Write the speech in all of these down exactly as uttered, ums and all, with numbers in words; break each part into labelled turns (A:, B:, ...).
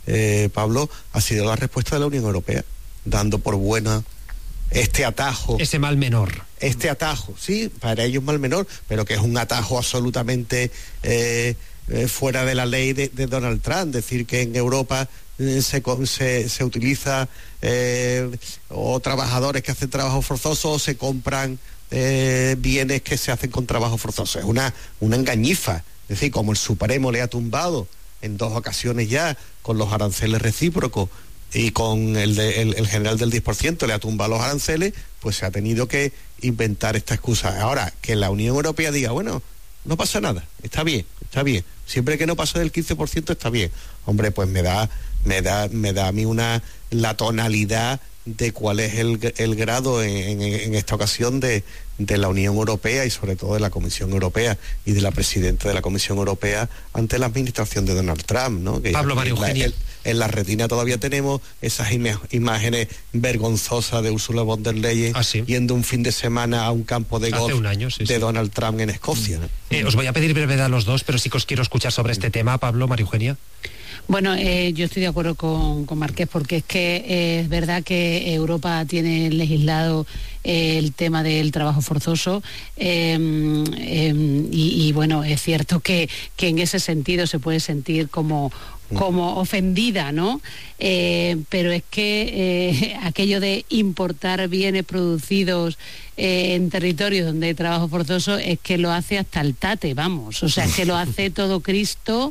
A: eh, Pablo, ha sido la respuesta de la Unión Europea, dando por buena este atajo.
B: Ese mal menor.
A: Este atajo, sí, para ellos mal menor, pero que es un atajo absolutamente eh, eh, fuera de la ley de, de Donald Trump. Decir que en Europa eh, se, se, se utiliza eh, o trabajadores que hacen trabajo forzoso o se compran eh, bienes que se hacen con trabajo forzoso. Es una, una engañifa. Es decir, como el Supremo le ha tumbado en dos ocasiones ya con los aranceles recíprocos y con el, de, el, el general del diez por ciento le ha tumbado los aranceles, pues se ha tenido que inventar esta excusa. Ahora, que la Unión Europea diga, bueno, no pasa nada, está bien, está bien, siempre que no pase del quince por ciento está bien. Hombre, pues me da, me da, me da a mí una, la tonalidad de cuál es el, el grado en, en, en esta ocasión de, de la Unión Europea y sobre todo de la Comisión Europea y de la presidenta de la Comisión Europea ante la administración de Donald Trump, ¿no? Que
B: Pablo María Eugenia.
A: En, en la retina todavía tenemos esas im- imágenes vergonzosas de Ursula von der Leyen
B: ¿Ah, sí?
A: yendo un fin de semana a un campo de golf
B: Hace un año, sí,
A: de
B: sí.
A: Donald Trump en Escocia, ¿no?
B: Eh, os voy a pedir brevedad a los dos, pero sí que os quiero escuchar sobre este tema, Pablo, María Eugenia.
C: Bueno, eh, yo estoy de acuerdo con, con Marqués, porque es que eh, es verdad que Europa tiene legislado eh, el tema del trabajo forzoso eh, eh, y, y bueno, es cierto que, que en ese sentido se puede sentir como como ofendida, ¿no? Eh, pero es que eh, aquello de importar bienes producidos eh, en territorios donde hay trabajo forzoso es que lo hace hasta el tate, vamos, o sea, es que lo hace todo Cristo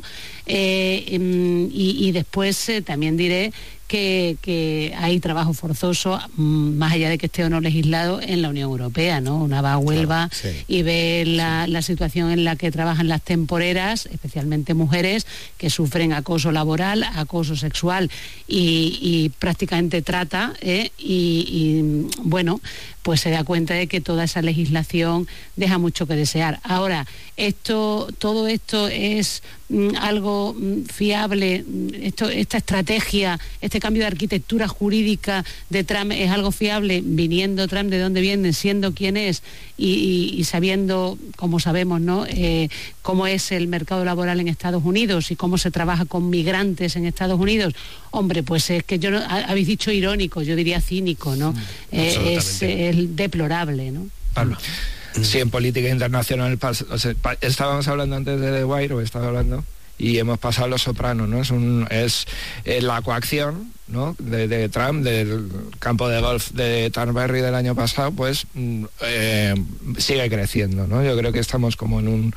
C: eh, y, y después eh, también diré que, que hay trabajo forzoso, más allá de que esté o no legislado, en la Unión Europea, ¿no? Una va a Huelva, claro, sí, y ve la, sí. la situación en la que trabajan las temporeras, especialmente mujeres, que sufren acoso laboral, acoso sexual y, y prácticamente trata, ¿eh? y, y bueno, pues se da cuenta de que toda esa legislación deja mucho que desear. Ahora, esto, todo esto es mm, algo mm, fiable, esto, esta estrategia, este cambio de arquitectura jurídica de Trump es algo fiable, viniendo Trump de dónde viene, siendo quien es y, y, y sabiendo, como sabemos, ¿no? Eh, cómo es el mercado laboral en Estados Unidos y cómo se trabaja con migrantes en Estados Unidos. Hombre, pues es que yo no, habéis dicho irónico, yo diría cínico, ¿no? Eh, es el deplorable, ¿no?
B: Pablo.
D: Sí, en política internacional, o sea, estábamos hablando antes de The Wire, o estaba hablando, y hemos pasado a Los Sopranos, ¿no? Es, un, es, es la coacción, ¿no? de, de Trump, del campo de golf de Turnberry del año pasado, pues eh, sigue creciendo, ¿no? Yo creo que estamos como en un...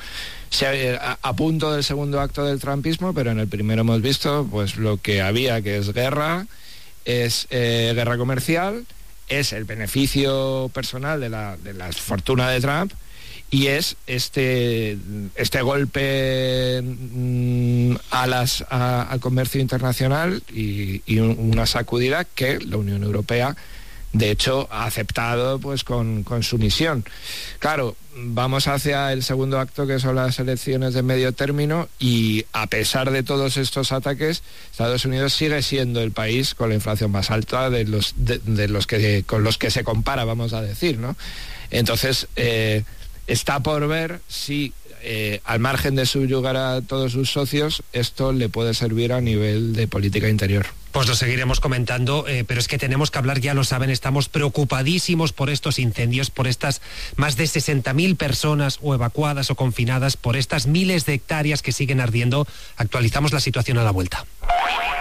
D: A, a punto del segundo acto del trumpismo, pero en el primero hemos visto pues lo que había, que es guerra, es eh, guerra comercial, es el beneficio personal de la, de la fortuna de Trump y es este, este golpe mm, a las, a, al comercio internacional y, y una sacudida que la Unión Europea de hecho ha aceptado pues con, con sumisión. Claro, vamos hacia el segundo acto, que son las elecciones de medio término, y a pesar de todos estos ataques, Estados Unidos sigue siendo el país con la inflación más alta de los, de, de los que, con los que se compara, vamos a decir, ¿no? Entonces, eh, está por ver si eh, al margen de subyugar a todos sus socios, esto le puede servir a nivel de política interior.
B: Pues lo seguiremos comentando, eh, pero es que tenemos que hablar, ya lo saben, estamos preocupadísimos por estos incendios, por estas más de sesenta mil personas o evacuadas o confinadas, por estas miles de hectáreas que siguen ardiendo. Actualizamos la situación a la vuelta.